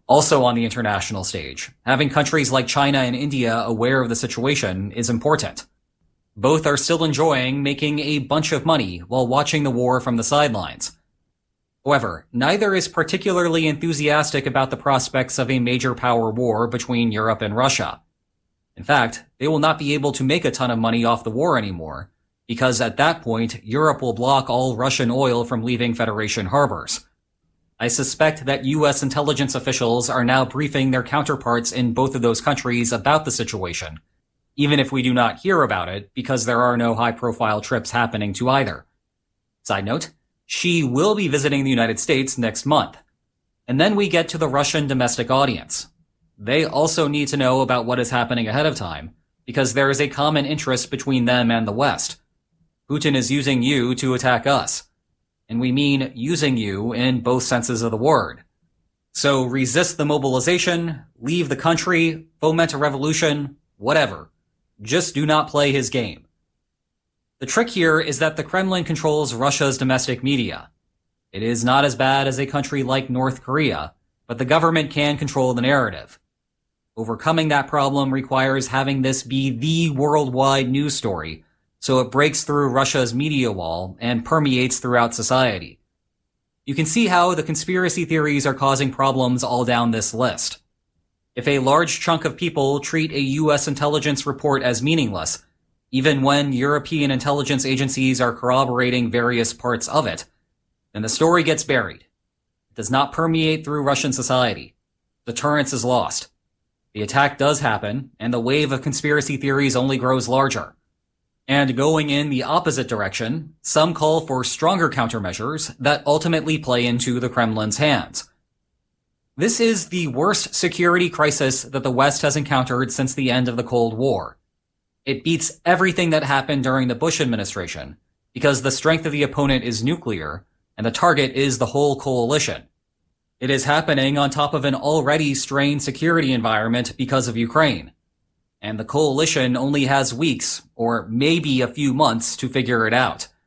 Also on the international stage, having countries like China and India aware of the situation is important. Both are still enjoying making a bunch of money while watching the war from the sidelines. However, neither is particularly enthusiastic about the prospects of a major power war between Europe and Russia. In fact, they will not be able to make a ton of money off the war anymore, because at that point, Europe will block all Russian oil from leaving Federation harbors. I suspect that U.S. intelligence officials are now briefing their counterparts in both of those countries about the situation, even if we do not hear about it because there are no high-profile trips happening to either. Side note, Xi will be visiting the United States next month. And then we get to the Russian domestic audience. They also need to know about what is happening ahead of time, because there is a common interest between them and the West. Putin is using you to attack us. And we mean using you in both senses of the word. So resist the mobilization, leave the country, foment a revolution, whatever. Just do not play his game. The trick here is that the Kremlin controls Russia's domestic media. It is not as bad as a country like North Korea, but the government can control the narrative. Overcoming that problem requires having this be the worldwide news story, so it breaks through Russia's media wall and permeates throughout society. You can see how the conspiracy theories are causing problems all down this list. If a large chunk of people treat a U.S. intelligence report as meaningless, even when European intelligence agencies are corroborating various parts of it, then the story gets buried. It does not permeate through Russian society. Deterrence is lost. The attack does happen, and the wave of conspiracy theories only grows larger. And going in the opposite direction, some call for stronger countermeasures that ultimately play into the Kremlin's hands. This is the worst security crisis that the West has encountered since the end of the Cold War. It beats everything that happened during the Bush administration, because the strength of the opponent is nuclear, and the target is the whole coalition. It is happening on top of an already strained security environment because of Ukraine. And the coalition only has weeks, or maybe a few months, to figure it out.